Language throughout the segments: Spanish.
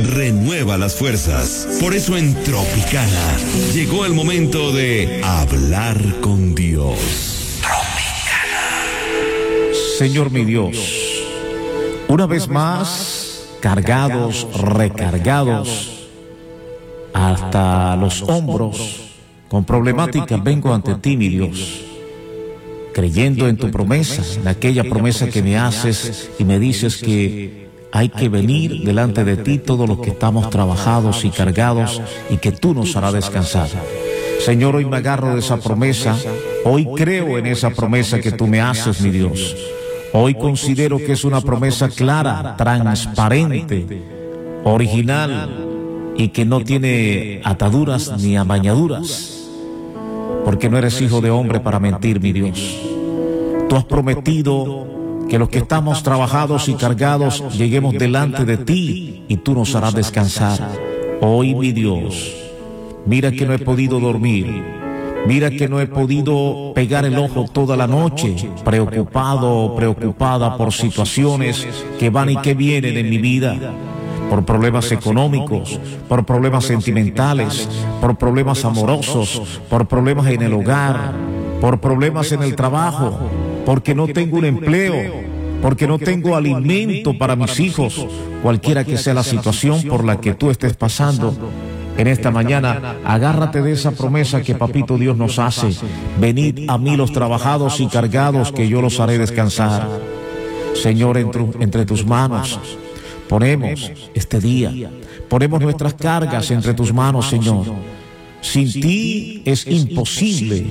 renueva las fuerzas. Por eso en Tropicana llegó el momento de hablar con Dios. Señor mi Dios, una vez más, cargados, recargados, hasta los hombros, con problemáticas, vengo ante ti, mi Dios, creyendo en tu promesa, en aquella promesa que me haces y me dices que hay que venir delante de ti todos los que estamos trabajados y cargados y que tú nos harás descansar. Señor, hoy me agarro de esa promesa, hoy creo en esa promesa que tú me haces, mi Dios. Hoy considero que es una promesa clara, transparente, original y que no tiene ataduras ni amañaduras, porque no eres hijo de hombre para mentir, mi Dios. Tú has prometido que los que estamos trabajados y cargados lleguemos delante de ti y tú nos harás descansar. Hoy, mi Dios, mira que no he podido dormir. Mira que no he podido pegar el ojo toda la noche, preocupado o preocupada por situaciones que van y que vienen en mi vida, por problemas económicos, por problemas sentimentales, por problemas amorosos, por problemas en el hogar, por problemas en el trabajo, porque no tengo un empleo, porque no tengo alimento para mis hijos, cualquiera que sea la situación por la que tú estés pasando. En esta mañana, agárrate de esa promesa que Papito Dios nos hace. Venid a mí los trabajados y cargados, que yo los haré descansar. Señor, entre tus manos ponemos este día, ponemos nuestras cargas entre tus manos, Señor. Sin ti es imposible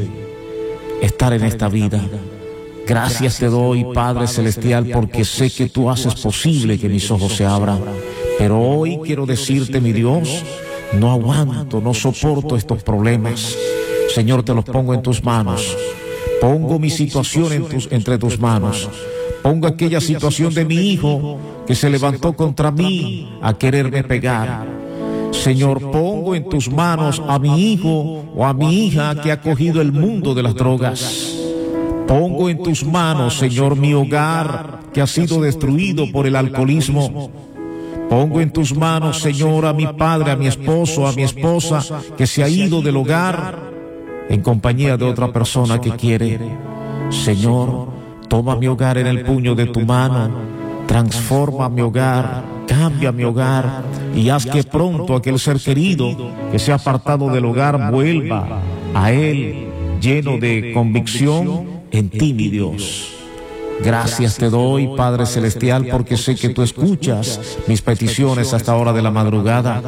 estar en esta vida. Gracias te doy, Padre Celestial, porque sé que tú haces posible que mis ojos se abran. Pero hoy quiero decirte, mi Dios, no aguanto, no soporto estos problemas. Señor, te los pongo en tus manos. Pongo mi situación entre tus manos. Pongo aquella situación de mi hijo que se levantó contra mí a quererme pegar. Señor, pongo en tus manos a mi hijo o a mi hija que ha cogido el mundo de las drogas. Pongo en tus manos, Señor, mi hogar que ha sido destruido por el alcoholismo. Pongo en tus manos, Señor, a mi padre, a mi esposo, a mi esposa, que se ha ido del hogar en compañía de otra persona que quiere. Señor, toma mi hogar en el puño de tu mano, transforma mi hogar, cambia mi hogar y haz que pronto aquel ser querido que se ha apartado del hogar vuelva a él lleno de convicción en ti, mi Dios. Gracias te doy, Padre Celestial, porque sé que tú escuchas mis peticiones hasta hora de la madrugada.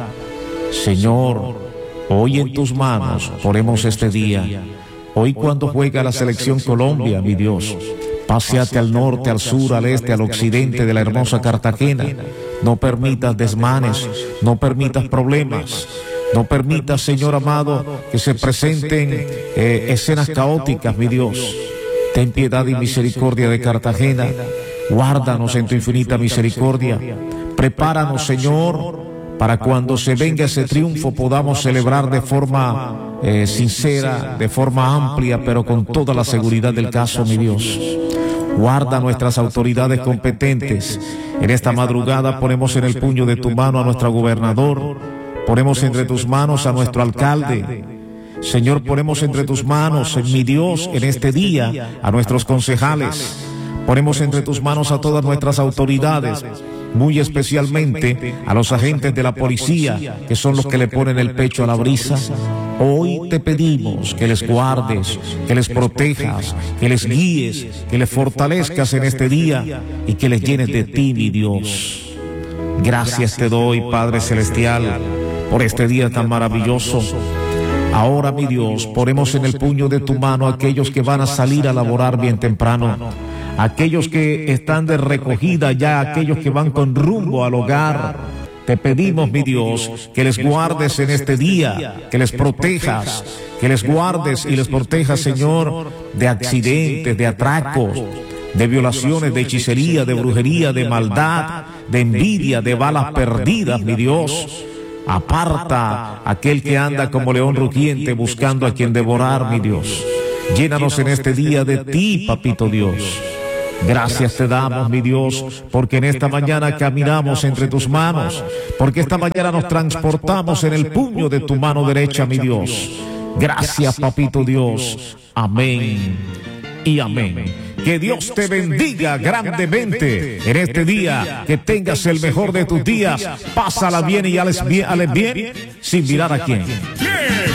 Señor, hoy en tus manos ponemos este día. Hoy cuando juega la selección Colombia, mi Dios, paséate al norte, al sur, al este, al occidente de la hermosa Cartagena. No permitas desmanes, no permitas problemas. No permitas, Señor amado, que se presenten escenas caóticas, mi Dios. Ten piedad y misericordia de Cartagena. Guárdanos en tu infinita misericordia. Prepáranos, Señor, para cuando se venga ese triunfo podamos celebrar de forma sincera, de forma amplia, pero con toda la seguridad del caso, mi Dios. Guarda nuestras autoridades competentes. En esta madrugada ponemos en el puño de tu mano a nuestro gobernador. Ponemos entre tus manos a nuestro alcalde. Señor, ponemos entre tus manos, mi Dios, en este día, a nuestros concejales. Ponemos entre tus manos a todas nuestras autoridades, muy especialmente a los agentes de la policía, que son los que le ponen el pecho a la brisa. Hoy te pedimos que les guardes, que les protejas, que les guíes, que les fortalezcas en este día y que les llenes de ti, mi Dios. Gracias te doy, Padre Celestial, por este día tan maravilloso. Ahora, mi Dios, ponemos en el puño de tu mano a aquellos que van a salir a laborar bien temprano, aquellos que están de recogida ya, aquellos que van con rumbo al hogar. Te pedimos, mi Dios, que les guardes en este día, que les protejas, que les guardes y les protejas, Señor, de accidentes, de atracos, de violaciones, de hechicería, de brujería, de maldad, de envidia, de balas perdidas, mi Dios. Aparta aquel que anda como león rugiente buscando a quien devorar, mi Dios. Llénanos en este día de ti, Papito Dios. Gracias te damos, mi Dios, porque en esta mañana caminamos entre tus manos, porque esta mañana nos transportamos en el puño de tu mano derecha, mi Dios. Gracias, papito Dios. Amén y amén. Que Dios te bendiga grandemente en este día, que tengas el mejor de tus días. Pásala bien y hales bien sin mirar a quién.